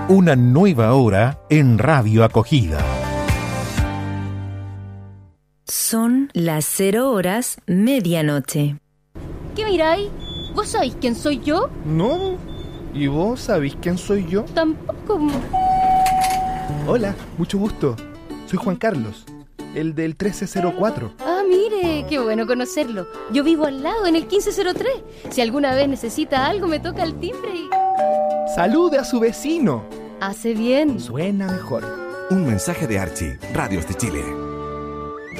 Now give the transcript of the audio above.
Una nueva hora en Radio Acogida. Son las 0 horas medianoche. ¿Qué miráis? ¿Vos sabéis quién soy yo? No. ¿Y vos sabéis quién soy yo? Tampoco. Hola, mucho gusto. Soy Juan Carlos, el del 1304. Ah, mire, qué bueno conocerlo. Yo vivo al lado, en el 1503. Si alguna vez necesita algo, me toca el timbre y... ¡Salude a su vecino! Hace bien. Suena mejor. Un mensaje de Archie, Radios de Chile.